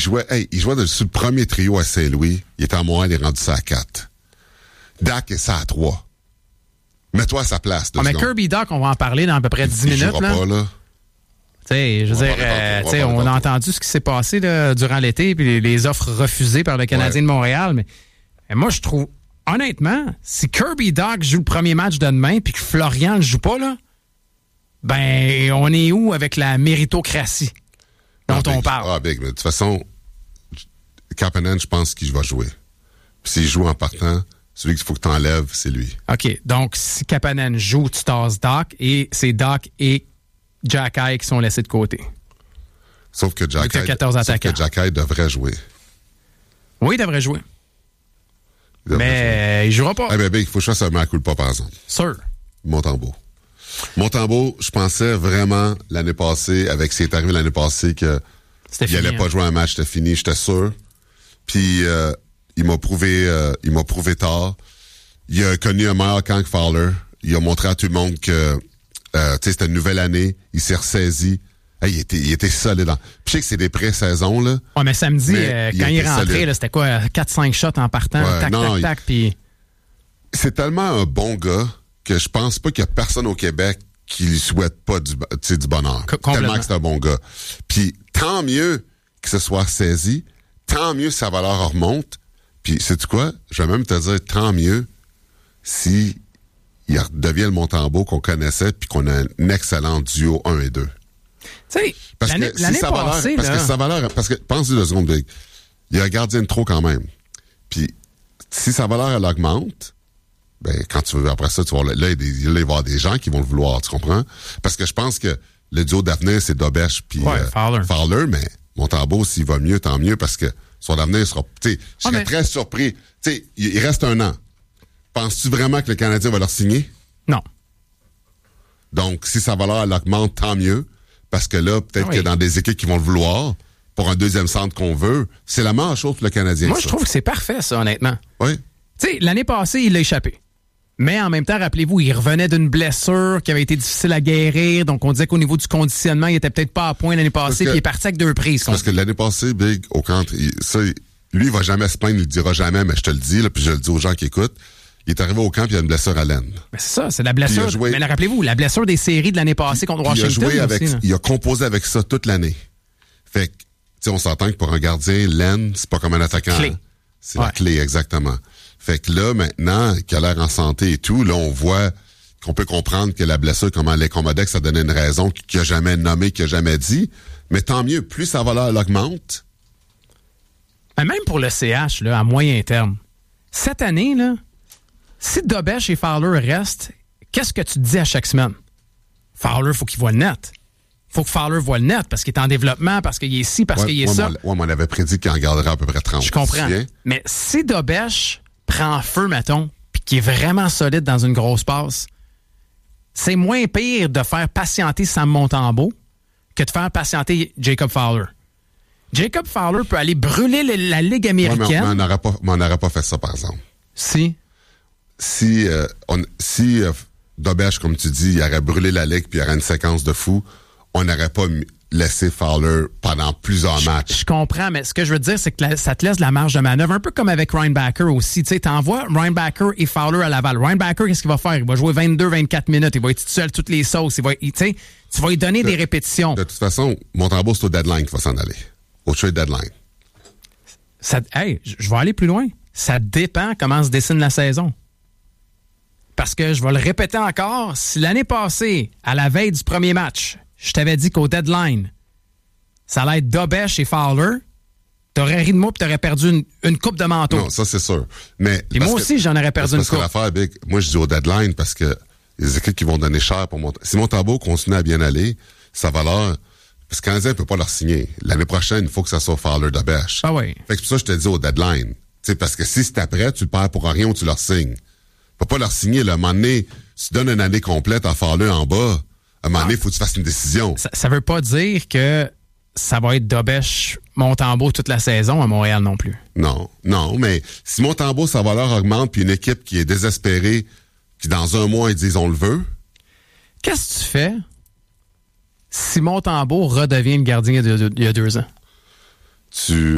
jouait sur le premier trio à Saint-Louis. Il était à Montréal, il est rendu ça à 4. Dak est ça à 3. Mets-toi à sa place. Mais Kirby Dach, on va en parler dans à peu près 10 minutes. Il jouera pas, là. Tu sais, je veux dire, on a entendu ce qui s'est passé là, durant l'été, puis les offres refusées par le Canadien de Montréal. Mais moi, je trouve, honnêtement, si Kirby Dach joue le premier match de demain, puis que Florian ne joue pas, là, ben, on est où avec la méritocratie dont on parle? Big, mais de toute façon, Kapanen, je pense qu'il va jouer. Puis s'il joue en partant, celui qu'il faut que tu enlèves, c'est lui. OK, donc si Kapanen joue, tu tasses Dach, et c'est Dach et Xhekaj qui sont laissés de côté. Sauf que Xhekaj devrait jouer. Oui, il devrait jouer. Mais il jouera pas. Eh bien, il faut que je fasse un mea culpa, par exemple. Sûr. Montembeault, je pensais vraiment l'année passée, avec ce qui est arrivé l'année passée, qu'il n'allait pas jouer un match, c'était fini, j'étais sûr. Puis il m'a prouvé tard. Il a connu un meilleur camp que Fowler. Il a montré à tout le monde que c'était une nouvelle année. Il s'est ressaisi. Hey, il était solide. Puis je sais que c'est des pré-saisons, là. Ouais, mais samedi, quand il est rentré, là, c'était quoi? 4-5 shots en partant, tac, puis... C'est tellement un bon gars que je pense pas qu'il y a personne au Québec qui lui souhaite pas du bonheur. Tellement que c'est un bon gars. Puis tant mieux que ce soit saisi, tant mieux sa valeur remonte. Puis sais-tu quoi? Je vais même te dire tant mieux si il devient le Montembeault qu'on connaissait puis qu'on a un excellent duo 1 et 2. Tu sais, l'année passée, parce que pense-y 2 secondes, Big. Il y a un gardien de trop quand même. Puis si sa valeur, elle augmente, ben quand tu veux après ça, tu vas là, il va y avoir des gens qui vont le vouloir, tu comprends? Parce que je pense que le duo d'avenir, c'est Dobèche puis Fowler, mais Montembeault, s'il va mieux, tant mieux, parce que son avenir sera... Tu sais, je serais très surpris. Tu sais, il reste 1 an. Penses-tu vraiment que le Canadien va leur signer? Non. Donc, si sa valeur, elle augmente, tant mieux. Parce que là, peut-être que dans des équipes qui vont le vouloir, pour un deuxième centre qu'on veut, c'est la meilleure chose pour le Canadien. Moi, je trouve que c'est parfait, ça, honnêtement. Oui. Tu sais, l'année passée, il l'a échappé. Mais en même temps, rappelez-vous, il revenait d'une blessure qui avait été difficile à guérir. Donc, on disait qu'au niveau du conditionnement, il était peut-être pas à point l'année passée, puis il est parti avec 2 prises. Parce que l'année passée, Big, au contre, lui, il va jamais se plaindre, il le dira jamais, mais je te le dis, là, puis je le dis aux gens qui écoutent. Il est arrivé au camp, puis il a une blessure à l'aine. Mais c'est ça, c'est la blessure. Mais rappelez-vous, la blessure des séries de l'année passée contre Washington. Il a composé avec ça toute l'année. Fait que, tu sais, on s'entend que pour un gardien, l'aine, c'est pas comme un attaquant. Clé. Hein? C'est la clé, exactement. Fait que là, maintenant, qu'il a l'air en santé et tout, là, on voit qu'on peut comprendre que la blessure, comment elle est ça donnait une raison qu'il a jamais nommée, qu'il a jamais dit. Mais tant mieux, plus sa valeur augmente. Mais même pour le CH, là, à moyen terme, cette année, là, si Dobèche et Fowler restent, qu'est-ce que tu te dis à chaque semaine? Fowler, faut qu'il voit le net. Faut que Fowler voit le net parce qu'il est en développement, parce qu'il est ci, parce qu'il est ça. Moi, on avait prédit qu'il en garderait à peu près 30. Je comprends. Mais si Dobèche prend feu, mettons, puis qu'il est vraiment solide dans une grosse passe, c'est moins pire de faire patienter Sam Montembeault que de faire patienter Jacob Fowler. Jacob Fowler peut aller brûler la Ligue américaine. Ouais, mais on n'aurait pas fait ça, par exemple. Si Dobèche, comme tu dis, il aurait brûlé la Ligue puis il y aurait une séquence de fous, on n'aurait pas laissé Fowler pendant plusieurs matchs. Je comprends, mais ce que je veux dire, c'est que ça te laisse de la marge de manœuvre, un peu comme avec Reinbacher aussi. Tu sais, t'envoies Reinbacher et Fowler à Laval. Reinbacher, qu'est-ce qu'il va faire? Il va jouer 22-24 minutes. Il va être tout seul toutes les sauces. Tu vas lui donner des répétitions. De toute façon, Montembeault, c'est au deadline qu'il va s'en aller. Au trade deadline. Je vais aller plus loin. Ça dépend comment se dessine la saison. Parce que, je vais le répéter encore, si l'année passée, à la veille du premier match, je t'avais dit qu'au deadline, ça allait être Dobèche et Fowler, t'aurais ri de moi et t'aurais perdu une coupe de manteau. Non, ça c'est sûr. Mais et moi aussi, j'en aurais perdu une coupe. Parce que l'affaire, Big, moi je dis au deadline parce que les équipes qui vont donner cher pour si Montembeault continue à bien aller, sa valeur, parce que le Canadien ne peut pas leur signer. L'année prochaine, il faut que ça soit Fowler Dobèche. Ah oui. Fait que pour ça, je te dis au deadline. T'sais, parce que si c'est après, tu le perds pour rien ou tu leur signes. Tu peux pas leur signer. Là, à un moment donné, tu donnes une année complète à Fowler en bas. À un moment donné, il faut que tu fasses une décision. Ça veut pas dire que ça va être Dobèche Montembeault toute la saison à Montréal non plus. Non, mais si Montembeault, sa valeur augmente, puis une équipe qui est désespérée, qui dans un mois, ils disent on le veut. Qu'est-ce que tu fais si Montembeault redevient le gardien il y a 2 ans?